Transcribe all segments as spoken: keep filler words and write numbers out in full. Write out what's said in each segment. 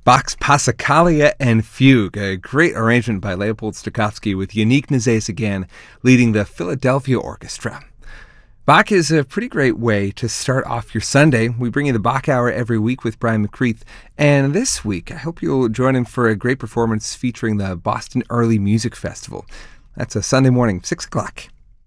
Bach's Passacaglia and Fugue, a great arrangement by Leopold Stokowski with Yannick Nézet-Séguin leading the Philadelphia Orchestra. Bach is a pretty great way to start off your Sunday. We bring you the Bach Hour every week with Brian McCreath, and this week I hope you'll join in for a great performance featuring the Boston Early Music Festival. That's a Sunday morning, six o'clock.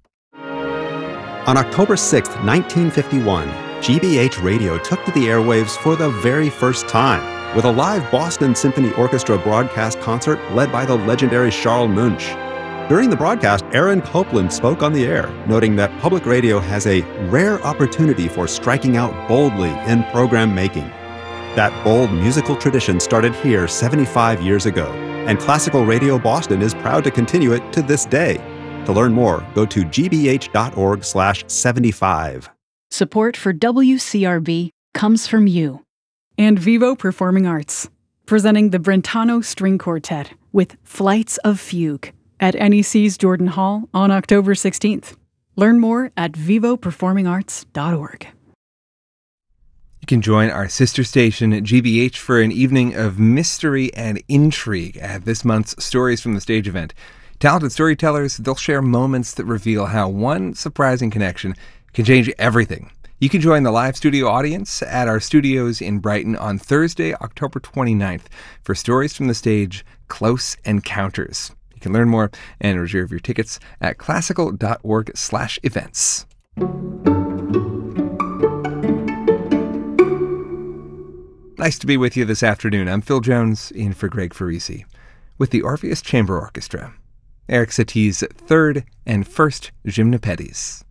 On October sixth, nineteen fifty-one, G B H Radio took to the airwaves for the very first time with a live Boston Symphony Orchestra broadcast concert led by the legendary Charles Munch. During the broadcast, Aaron Copland spoke on the air, noting that public radio has a rare opportunity for striking out boldly in program making. That bold musical tradition started here seventy-five years ago, and Classical Radio Boston is proud to continue it to this day. To learn more, go to g b h dot org slash seventy-five. Support for W C R B comes from you. And Vivo Performing Arts, presenting the Brentano String Quartet with Flights of Fugue at N E C's Jordan Hall on October sixteenth. Learn more at vivo performing arts dot org. You can join our sister station at G B H for an evening of mystery and intrigue at this month's Stories from the Stage event. Talented storytellers, they'll share moments that reveal how one surprising connection can change everything. You can join the live studio audience at our studios in Brighton on Thursday, October twenty-ninth for Stories from the Stage Close Encounters. You can learn more and reserve your tickets at classical dot org slash events. Nice to be with you this afternoon. I'm Phil Jones, in for Greg Farisi, with the Orpheus Chamber Orchestra. Eric Satie's third and first Gymnopédies.